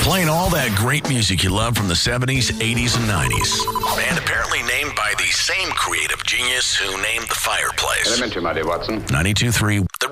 Playing all that great music you love from the 70s, 80s, and 90s. And apparently named by the same creative genius who named the fireplace. Elementary, my dear Watson. 92.3